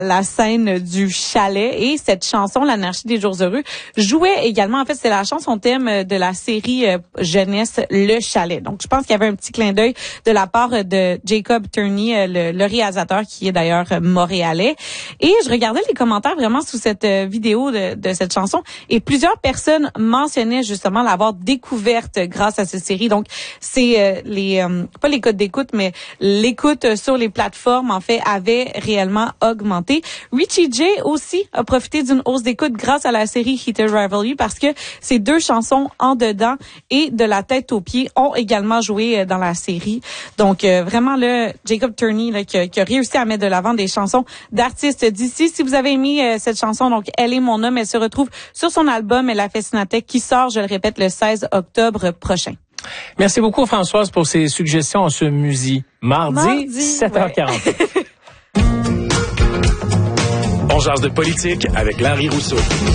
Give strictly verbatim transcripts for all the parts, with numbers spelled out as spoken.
la scène du chalet et cette chanson, l'anarchie des jours heureux, jouait également, en fait, c'est la chanson thème de la série euh, jeunesse Le Chalet. Donc, je pense qu'il y avait un petit clin d'œil de la part de Jacob Turney, euh, le, le réalisateur qui est d'ailleurs montréalais. Et je regardais les commentaires vraiment sous cette euh, vidéo de, de cette chanson et plusieurs personnes mentionnaient justement l'avoir découverte grâce à cette série. Donc, c'est euh, les, euh, pas les codes d'écoute, mais l'écoute sur les plateformes, en fait, avait réellement augmenté. Richie J aussi a profité d'une hausse d'écoute grâce à la série Heated Rivalry parce que ces deux chansons En dedans et De la tête aux pieds ont également joué dans la série. Donc, euh, vraiment, là, Jacob Turney, là, qui, a, qui a réussi à mettre de l'avant des chansons d'artistes d'ici. Si vous avez aimé euh, cette chanson, donc Elle est mon homme, elle se retrouve sur son album La Festinatech qui sort, je le répète, le seize octobre prochain. Merci beaucoup, Françoise, pour ces suggestions en ce musique. Mardi, Mardi sept heures quarante. Ouais. On jase de politique avec Larry Rousseau.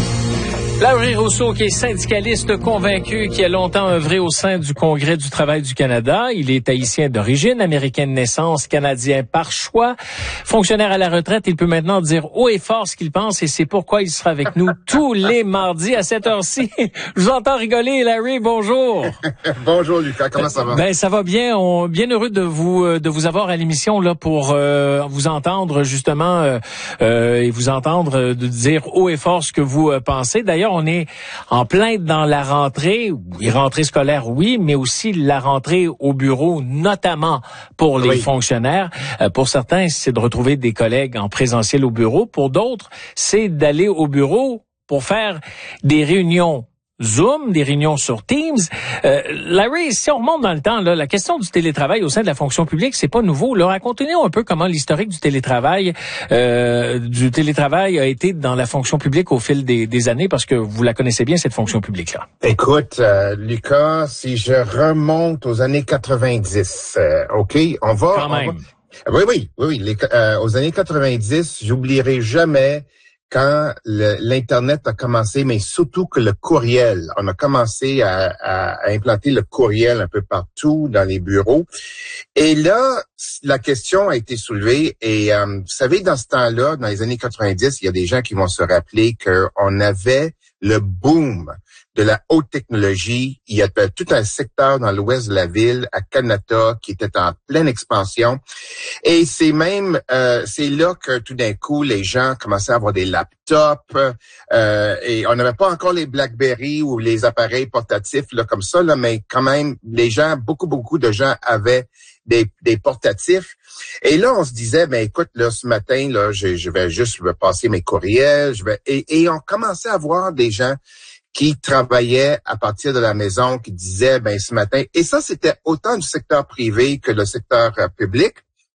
Larry Rousseau, qui est syndicaliste convaincu, qui a longtemps œuvré au sein du Congrès du travail du Canada. Il est haïtien d'origine, américain de naissance, canadien par choix. Fonctionnaire à la retraite, il peut maintenant dire haut et fort ce qu'il pense et c'est pourquoi il sera avec nous tous les mardis à cette heure-ci. Je vous entends rigoler, Larry, bonjour. Bonjour, Lucas, comment ça va? Ben, ça va bien. On, bien heureux de vous, de vous avoir à l'émission, là, pour euh, vous entendre, justement, euh, euh, et vous entendre euh, de dire haut et fort ce que vous euh, pensez. D'ailleurs, on est en plein dans la rentrée, oui, rentrée scolaire, oui, mais aussi la rentrée au bureau, notamment pour les oui. fonctionnaires. Euh, pour certains, c'est de retrouver des collègues en présentiel au bureau. Pour d'autres, c'est d'aller au bureau pour faire des réunions Zoom, des réunions sur Teams. Euh, Larry, si on remonte dans le temps, là, la question du télétravail au sein de la fonction publique, c'est pas nouveau. Là, racontez-nous un peu comment l'historique du télétravail, euh, du télétravail a été dans la fonction publique au fil des, des années, parce que vous la connaissez bien, cette fonction publique-là. Écoute, euh, Lucas, si je remonte aux années quatre-vingt-dix, euh, OK, on va... Quand même. On va, oui, oui, oui, oui. Les, euh, aux années quatre-vingt-dix, j'oublierai jamais quand le, l'Internet a commencé, mais surtout que le courriel. On a commencé à, à, à implanter le courriel un peu partout dans les bureaux. Et là, la question a été soulevée. Et euh, vous savez, dans ce temps-là, dans les années quatre-vingt-dix, il y a des gens qui vont se rappeler qu'on avait le boom de la haute technologie. Il y a tout un secteur dans l'ouest de la ville, à Canada, qui était en pleine expansion. Et c'est même, euh, c'est là que tout d'un coup, les gens commençaient à avoir des laptops. Euh, et on n'avait pas encore les BlackBerry ou les appareils portatifs là comme ça, là, mais quand même, les gens, beaucoup, beaucoup de gens avaient des, des portatifs. Et là, on se disait, ben écoute, là, ce matin, là, je, je vais juste je vais passer mes courriels. Je vais et, et on commençait à voir des gens qui travaillaient à partir de la maison, qui disaient, ben ce matin, et ça, c'était autant du secteur privé que le secteur euh, public.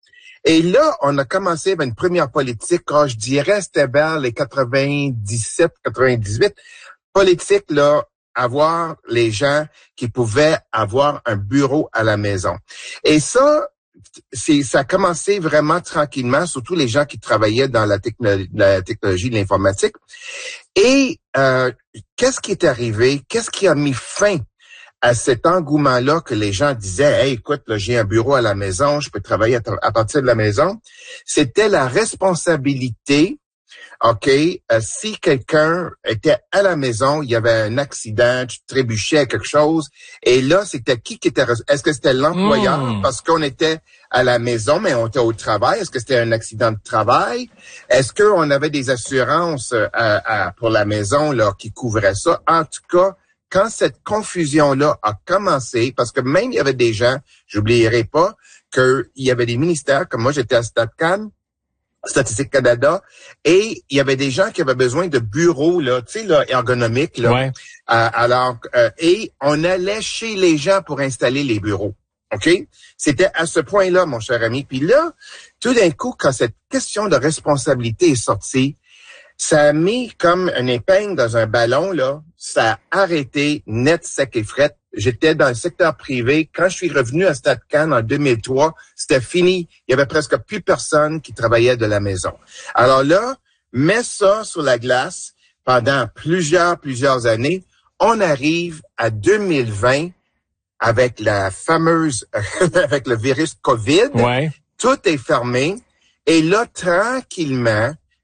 Et là, on a commencé avec une première politique, quand je dirais, c'était vers les quatre-vingt-dix-sept, quatre-vingt-dix-huit, politique, là, avoir les gens qui pouvaient avoir un bureau à la maison. Et ça, c'est, ça a commencé vraiment tranquillement, surtout les gens qui travaillaient dans la, techno, la technologie de l'informatique. Et euh, qu'est-ce qui est arrivé? Qu'est-ce qui a mis fin à cet engouement-là que les gens disaient, hey, écoute, là, j'ai un bureau à la maison, je peux travailler à, à partir de la maison? C'était la responsabilité. OK, euh, si quelqu'un était à la maison, il y avait un accident, tu trébuchais à quelque chose, et là, c'était qui qui était... Est-ce que c'était l'employeur mmh. parce qu'on était à la maison, mais on était au travail? Est-ce que c'était un accident de travail? Est-ce qu'on avait des assurances à, à, pour la maison là qui couvraient ça? En tout cas, quand cette confusion-là a commencé, parce que même il y avait des gens, j'oublierai pas, qu'il y avait des ministères, comme moi j'étais à StatCan, Statistique Canada, et il y avait des gens qui avaient besoin de bureaux là, tu sais là, ergonomiques là. Ouais. Euh, alors euh, et on allait chez les gens pour installer les bureaux. OK? C'était à ce point-là, mon cher ami. Puis là, tout d'un coup, quand cette question de responsabilité est sortie, ça a mis comme un épingle dans un ballon là, ça a arrêté net, sec et fret. J'étais dans le secteur privé. Quand je suis revenu à StatCan en deux mille trois, c'était fini. Il y avait presque plus personne qui travaillait de la maison. Alors là, mets ça sur la glace pendant plusieurs, plusieurs années. On arrive à deux mille vingt avec la fameuse, avec le virus COVID. Ouais. Tout est fermé. Et là, tranquillement,